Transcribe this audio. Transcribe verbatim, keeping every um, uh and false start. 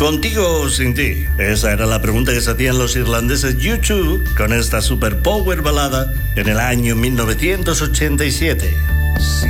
¿Contigo o sin ti? Esa era la pregunta que se hacían los irlandeses U dos con esta superpower balada en el año mil novecientos ochenta y siete. Sí.